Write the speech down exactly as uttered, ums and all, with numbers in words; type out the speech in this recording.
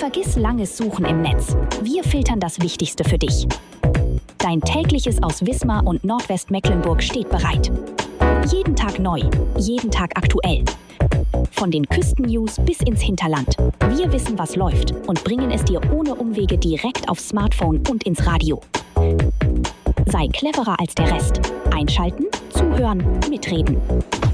Vergiss langes Suchen im Netz. Wir filtern das Wichtigste für dich. Dein tägliches aus Wismar und Nordwestmecklenburg steht bereit. Jeden Tag neu, jeden Tag aktuell. Von den Küstennews bis ins Hinterland. Wir wissen, was läuft und bringen es dir ohne Umwege direkt aufs Smartphone und ins Radio. Sei cleverer als der Rest. Einschalten, zuhören, mitreden.